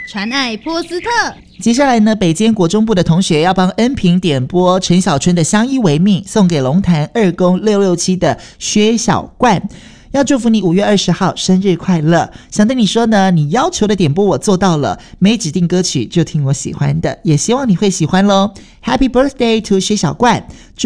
传爱波斯特。 接下来呢，北监国中部的同学要帮恩平点播陈小春的相依为命，送给龙潭2公667的薛小冠，要祝福你5月20号生日快乐。想对你说呢，你要求的点播我做到了，没指定歌曲就听我喜欢的，也希望你会喜欢咯。 Happy birthday to 薛小冠，